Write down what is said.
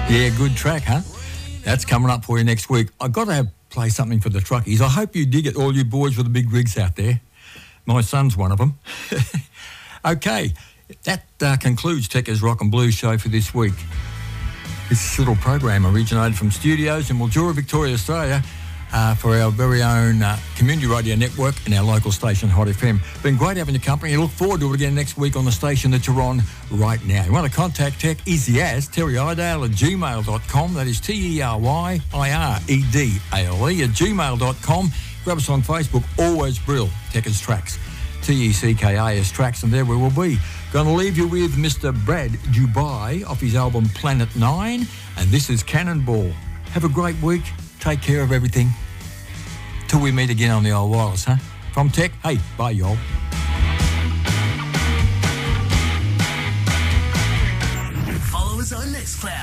Yeah, good track, huh? That's coming up for you next week. I've got to play something for the truckies. I hope you dig it, all you boys with the big rigs out there. My son's one of them. Okay, that concludes Tekka's Rock and Blues show for this week. This little program originated from studios in Mildura, Victoria, Australia, for our very own community radio network and our local station, Hot FM. Been great having your company. I look forward to it again next week on the station that you're on right now. You want to contact Tech, easy as terryidale@gmail.com. That is TERYIREDALE at gmail.com. Grab us on Facebook, always Brill, Tekka's Tracks. TECKAS Tracks, and there we will be. Going to leave you with Mr. Brad Dubai off his album Planet 9, and this is Cannonball. Have a great week. Take care of everything. Till we meet again on the old wireless, huh? From Tech, hey, bye, y'all. Follow us on Nextcloud.